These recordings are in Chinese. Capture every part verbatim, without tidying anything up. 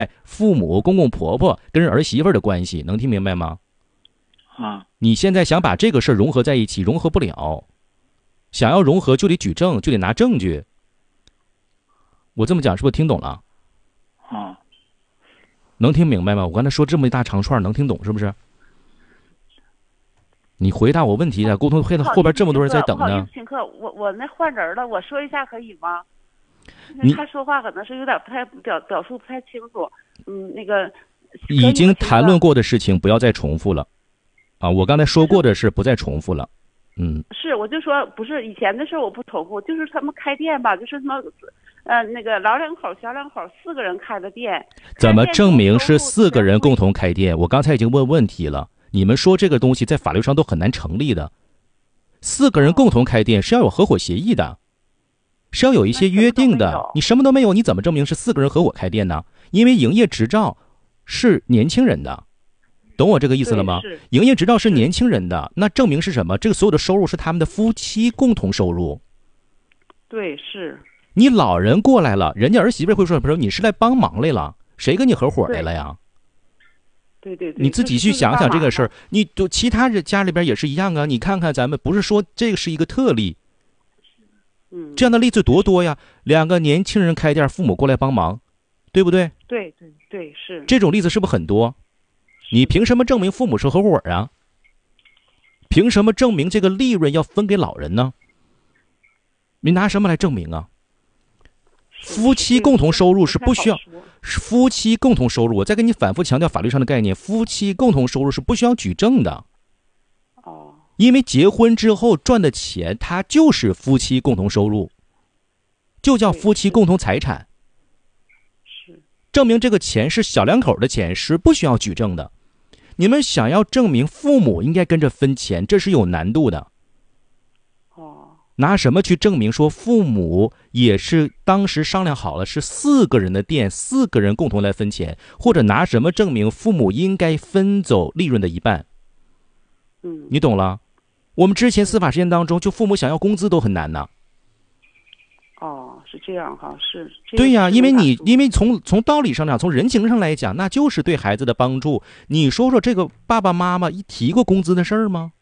父母、公公婆婆跟儿媳妇的关系，能听明白吗？ 啊， 你现在想把这个事儿融合在一起，融合不了。想要融合就得举证，就得拿证据。我这么讲是不是听懂了？ 啊， 能听明白吗？我刚才说这么一大长串，能听懂是不是？你回答我问题的，沟通会后边这么多人在等呢。 请客，我我那换人了，我说一下可以吗？ 你他说话可能是有点不太表表述不太清楚。嗯，那个已经谈论过的事情不要再重复了。啊，我刚才说过的事不再重复了。嗯， 是，我就说不是以前的事我不重复，就是他们开店吧，就是什么，呃，那个老两口、小两口四个人开的店。 怎么证明是四个人共同开店？我刚才已经问问题了，你们说这个东西在法律上都很难成立的。四个人共同开店是要有合伙协议的，是要有一些约定的。你什么都没有，你怎么证明是四个人合伙开店呢？因为营业执照是年轻人的。懂我这个意思了吗？营业执照是年轻人的，那证明是什么？这个所有的收入是他们的夫妻共同收入。 对，是。 你老人过来了，人家儿媳妇会说：“不是，你是来帮忙来了，谁跟你合伙来了呀？” 对对对。 你自己去想想这个事儿，你就其他人家里边也是一样啊。你看看咱们，不是说这个是一个特例， 嗯， 这样的例子多多呀。两个年轻人开店，父母过来帮忙，对不对？ 对对对，是。 这种例子是不是很多？你凭什么证明父母是合伙啊？凭什么证明这个利润要分给老人呢？你拿什么来证明啊？夫妻共同收入是不需要，夫妻共同收入，我再跟你反复强调法律上的概念，夫妻共同收入是不需要举证的。 哦。 因为结婚之后赚的钱，它就是夫妻共同收入，就叫夫妻共同财产。 是。 证明这个钱是小两口的钱是不需要举证的。你们想要证明父母应该跟着分钱，这是有难度的。 哦， 拿什么去证明说父母也是当时商量好了是四个人的店，四个人共同来分钱，或者拿什么证明父母应该分走利润的一半？ 嗯， 你懂了？我们之前司法实践当中，就父母想要工资都很难呢。 哦，是这样哈，是。 对呀，因为你因为从从道理上讲，从人情上来讲，那就是对孩子的帮助。你说说这个爸爸妈妈一提过工资的事儿吗？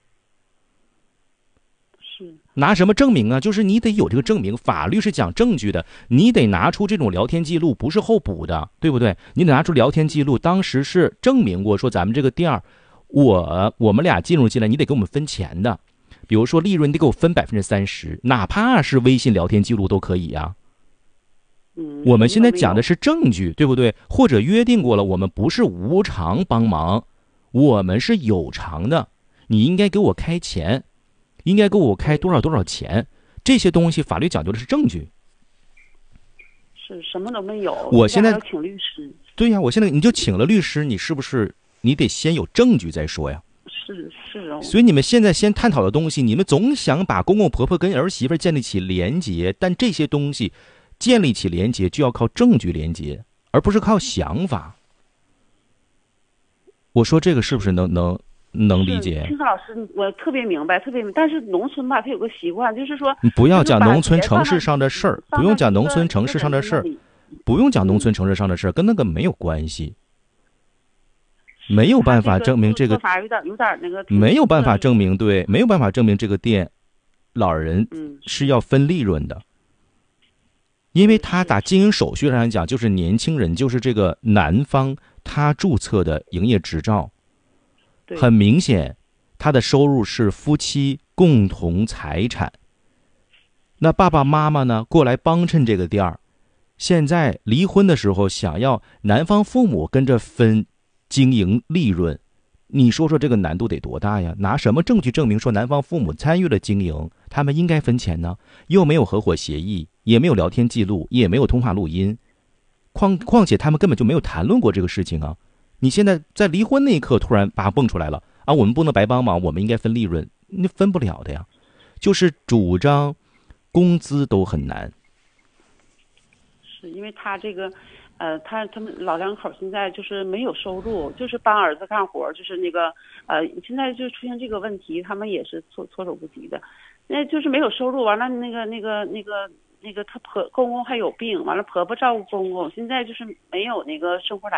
是。 拿什么证明啊？就是你得有这个证明，法律是讲证据的，你得拿出这种聊天记录，不是后补的，对不对？你得拿出聊天记录，当时是证明过说咱们这个店儿，我我们俩进入进来，你得给我们分钱的。比如说利润你得给我分百分之三十，哪怕是微信聊天记录都可以呀。 嗯， 我们现在讲的是证据，对不对？或者约定过了，我们不是无偿帮忙，我们是有偿的。你应该给我开钱，应该给我开多少多少钱，这些东西法律讲究的是证据。 是什么都没有。 我现在要请律师。 对呀，我现在你就请了律师，你是不是你得先有证据再说呀？ 是是哦。 所以你们现在先探讨的东西，你们总想把公公婆婆跟儿媳妇建立起连结，但这些东西建立起连结就要靠证据连结，而不是靠想法。我说这个是不是能能能理解？ 青山老师，我特别明白，特别明白。但是农村吧，他有个习惯，就是说， 你不要讲农村城市上的事儿，不用讲农村城市上的事儿，不用讲农村城市上的事儿，跟那个没有关系。没有办法证明这个， 有点有点那个， 没有办法证明对，没有办法证明这个店老人是要分利润的，因为他打经营手续上来讲，就是年轻人，就是这个男方他注册的营业执照，很明显，他的收入是夫妻共同财产。那爸爸妈妈呢，过来帮衬这个店儿，现在离婚的时候想要男方父母跟着分经营利润，你说说这个难度得多大呀？拿什么证据证明说男方父母参与了经营，他们应该分钱呢？又没有合伙协议，也没有聊天记录，也没有通话录音，况况且他们根本就没有谈论过这个事情啊！你现在在离婚那一刻突然把它蹦出来了啊！我们不能白帮忙，我们应该分利润，你分不了的呀。就是主张工资都很难， 是因为他这个。呃，他他们老两口现在就是没有收入，就是帮儿子干活，就是那个呃，现在就出现这个问题，他们也是措措手不及的，那就是没有收入，完了那个那个那个那个他婆公公还有病，完了婆婆照顾公公，现在就是没有那个生活来